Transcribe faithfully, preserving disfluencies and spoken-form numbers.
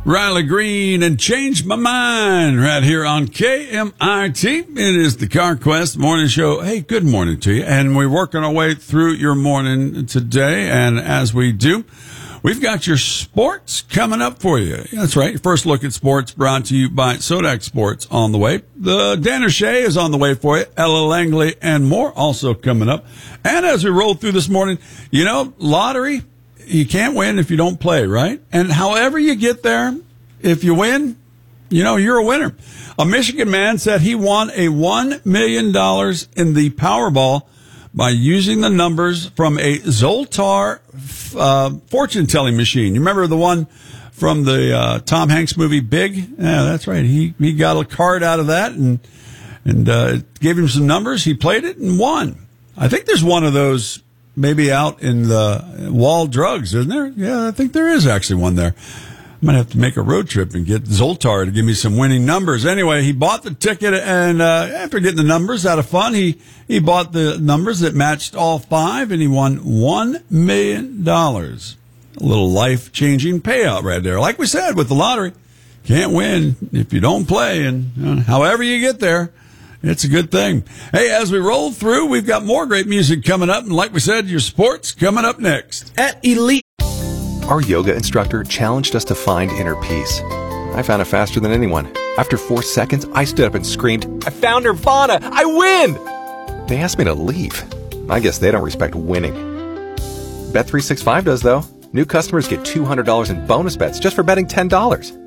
Riley Green and Change My Mind right here on K M I T. It is the CarQuest Morning Show. Hey, good morning to you. And we're working our way through your morning today. And as we do, we've got your sports coming up for you. That's right. Your first look at sports brought to you by Sodak Sports on the way. The Dan O'Shea is on the way for you. Ella Langley and more also coming up. And as we roll through this morning, you know, lottery, you can't win if you don't play, right? And however you get there, if you win, you know, you're a winner. A Michigan man said he won a one million dollars in the Powerball by using the numbers from a Zoltar uh, fortune-telling machine. You remember the one from the uh, Tom Hanks movie Big? Yeah, that's right. He he got a card out of that and, and uh, gave him some numbers. He played it and won. I think there's one of those maybe out in the Wall Drugs, isn't there? Yeah, I think there is actually one there. I might have to make a road trip and get Zoltar to give me some winning numbers. Anyway, he bought the ticket, and uh, after getting the numbers out of fun, he, he bought the numbers that matched all five, and he won one million dollars. A little life-changing payout right there. Like we said, with the lottery, can't win if you don't play, and uh, however you get there, it's a good thing. Hey, as we roll through, we've got more great music coming up. And like we said, your sports coming up next. At Elite. Our yoga instructor challenged us to find inner peace. I found it faster than anyone. After four seconds, I stood up and screamed, "I found Nirvana! I win!" They asked me to leave. I guess they don't respect winning. Bet three sixty-five does, though. New customers get two hundred dollars in bonus bets just for betting ten dollars.